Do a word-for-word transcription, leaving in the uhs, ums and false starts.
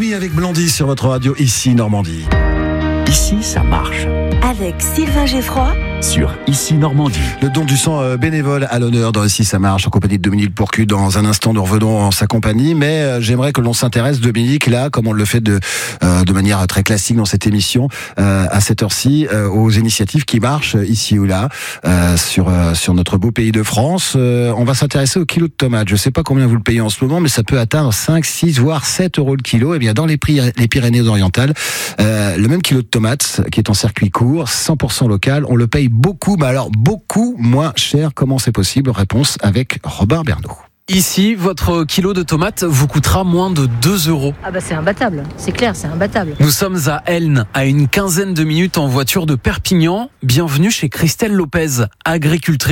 oui avec Blandy sur votre radio, ici Normandie. Ici, ça marche. Avec Sylvain Geffroy Sur Ici Normandie. Le don du sang euh, bénévole à l'honneur dans Ici ça marche en compagnie de Dominique Pourcu. Dans un instant, nous revenons en sa compagnie, mais euh, j'aimerais que l'on s'intéresse, Dominique, là, comme on le fait de euh, de manière très classique dans cette émission, euh, à cette heure-ci, euh, aux initiatives qui marchent ici ou là euh, sur euh, sur notre beau pays de France. Euh, on va s'intéresser au kilo de tomates. Je sais pas combien vous le payez en ce moment, mais ça peut atteindre cinq, six, voire sept euros le kilo. Et bien, dans les, prix, les Pyrénées-Orientales, euh, le même kilo de tomates qui est en circuit court, cent pour cent local, on le paye beaucoup, mais alors beaucoup moins cher. Comment c'est possible? Réponse avec Robin Bernot. Ici, votre kilo de tomates vous coûtera moins de deux euros. Ah bah c'est imbattable, c'est clair, c'est imbattable. Nous sommes à Elne, à une quinzaine de minutes en voiture de Perpignan. Bienvenue chez Christelle Lopez, agricultrice.